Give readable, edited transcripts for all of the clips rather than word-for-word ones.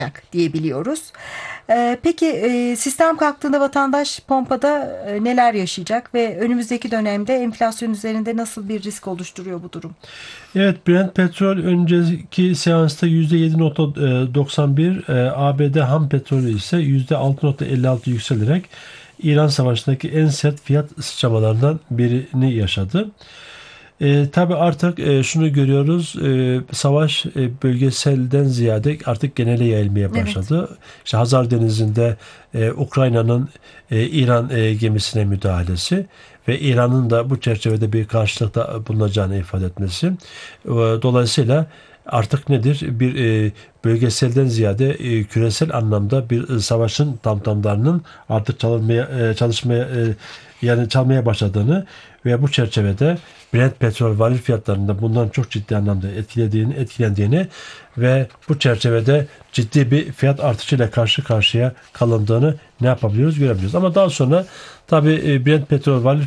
diyebiliyoruz. Peki sistem kalktığında vatandaş pompada neler yaşayacak ve önümüzdeki dönemde enflasyon üzerinde nasıl bir risk oluşturuyor bu durum? Evet, Brent petrol önceki seansta %7,91, ABD ham petrolü ise %6,56 yükselerek İran Savaşı'ndaki en sert fiyat sıçramalarından birini yaşadı. Tabii artık şunu görüyoruz, savaş bölgeselden ziyade artık genele yayılmaya Evet, başladı. İşte Hazar Denizi'nde Ukrayna'nın İran gemisine müdahalesi ve İran'ın da bu çerçevede bir karşılıkta bulunacağını ifade etmesi. Dolayısıyla artık nedir? Bir bölgeselden ziyade küresel anlamda bir savaşın tamtamlarının artık çalmaya başladığını ve bu çerçevede Brent petrol varil fiyatlarında bundan çok ciddi anlamda etkilendiğini ve bu çerçevede ciddi bir fiyat artışıyla karşı karşıya kalındığını ne yapabiliyoruz görebiliyoruz. Ama daha sonra tabi Brent petrol varil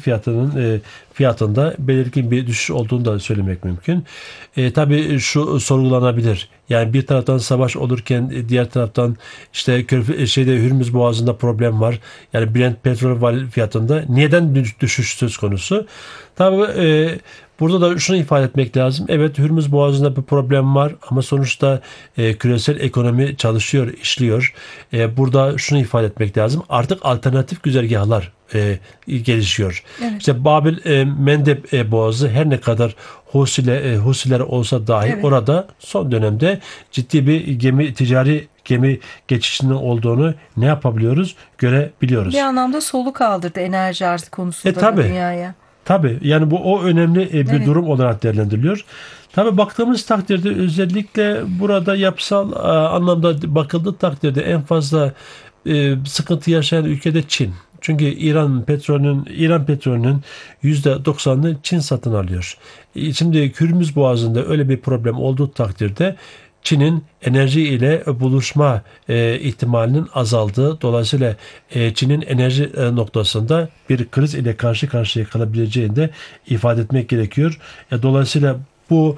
fiyatında belirgin bir düşüş olduğunu da söylemek mümkün. Tabi şu sorgulanabilir. Yani bir taraftan savaş olurken diğer taraftan işte Hürmüz Boğazı'nda problem var. Yani Brent petrol varil fiyatında neden düşüş söz konusu? Tabi burada da şunu ifade etmek lazım. Evet, Hürmüz Boğazı'nda bir problem var ama sonuçta küresel ekonomi çalışıyor, işliyor. Burada şunu ifade etmek lazım. Artık alternatif güzergahlar gelişiyor. evet, İşte Babil Mendeb Boğazı her ne kadar Husiler olsa dahi evet. orada son dönemde ciddi bir ticari gemi geçişinin olduğunu ne yapabiliyoruz? Bir Görebiliyoruz. anlamda soluk aldırdı enerji arzı konusunda da Tabi. dünyaya. Tabii, yani o önemli bir Evet. durum olarak değerlendiriliyor. Tabii baktığımız takdirde özellikle burada yapısal anlamda bakıldığı takdirde en fazla sıkıntı yaşayan ülkede Çin. Çünkü İran petrolünün %90'ını Çin satın alıyor. Şimdi Hürmüz Boğazı'nda öyle bir problem olduğu takdirde Çin'in enerji ile buluşma ihtimalinin azaldığı, dolayısıyla Çin'in enerji noktasında bir kriz ile karşı karşıya kalabileceğini de ifade etmek gerekiyor. Dolayısıyla bu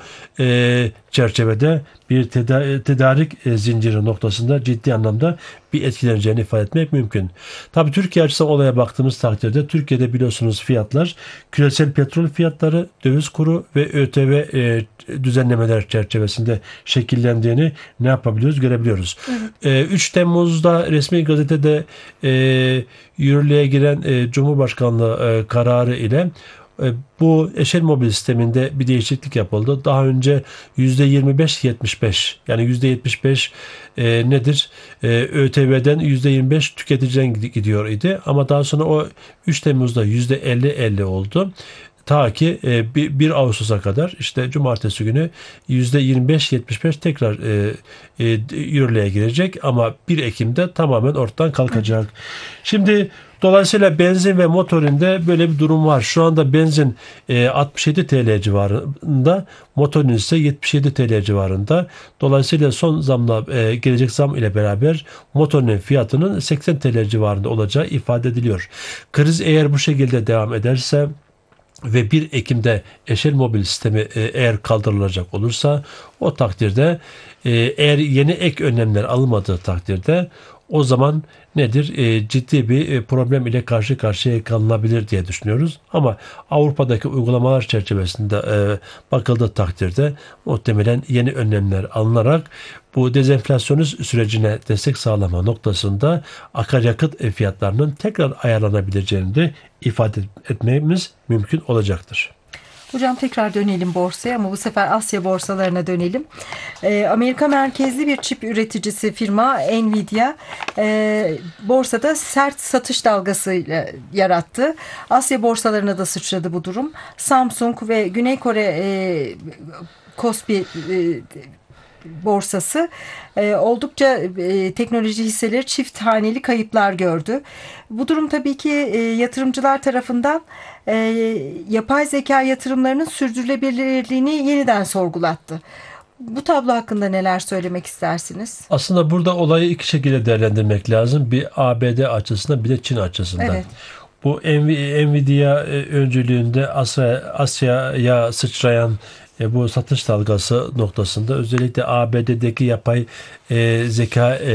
çerçevede bir tedarik zinciri noktasında ciddi anlamda bir etkileneceğini ifade etmek mümkün. Tabii Türkiye açısından olaya baktığımız takdirde Türkiye'de biliyorsunuz fiyatlar küresel petrol fiyatları, döviz kuru ve ÖTV düzenlemeler çerçevesinde şekillendiğini ne yapabiliyoruz görebiliyoruz. Evet. 3 Temmuz'da resmi gazetede yürürlüğe giren Cumhurbaşkanlığı kararı ile bu eşel mobil sisteminde bir değişiklik yapıldı. Daha önce %25-75, yani %75 nedir? ÖTV'den %25 tüketiciden gidiyor idi. Ama daha sonra o 3 Temmuz'da %50-50 oldu. Ta ki 1 Ağustos'a kadar işte cumartesi günü %25-75 tekrar yürürlüğe girecek ama 1 Ekim'de tamamen ortadan kalkacak. Şimdi dolayısıyla benzin ve motorinde böyle bir durum var. Şu anda benzin 67 TL civarında, motorin ise 77 TL civarında. Dolayısıyla son gelecek zam ile beraber motorinin fiyatının 80 TL civarında olacağı ifade ediliyor. Kriz eğer bu şekilde devam ederse ve 1 Ekim'de eşel mobil sistemi eğer kaldırılacak olursa o takdirde eğer yeni ek önlemler alınmadığı takdirde o zaman nedir? Ciddi bir problem ile karşı karşıya kalınabilir diye düşünüyoruz. Ama Avrupa'daki uygulamalar çerçevesinde bakıldığı takdirde muhtemelen yeni önlemler alınarak bu dezenflasyonist sürecine destek sağlama noktasında akaryakıt fiyatlarının tekrar ayarlanabileceğini de ifade etmemiz mümkün olacaktır. Hocam tekrar dönelim borsaya ama bu sefer Asya borsalarına dönelim. Amerika merkezli bir çip üreticisi firma Nvidia borsada sert satış dalgasıyla yarattı. Asya borsalarına da sıçradı bu durum. Samsung ve Güney Kore Kospi borsası oldukça teknoloji hisseleri çift haneli kayıplar gördü. Bu durum tabii ki yatırımcılar tarafından yapay zeka yatırımlarının sürdürülebilirliğini yeniden sorgulattı. Bu tablo hakkında neler söylemek istersiniz? Aslında burada olayı iki şekilde değerlendirmek lazım. Bir ABD açısından, bir de Çin açısından. Evet, Bu Nvidia öncülüğünde Asya'ya sıçrayan bu satış dalgası noktasında özellikle ABD'deki yapay zeka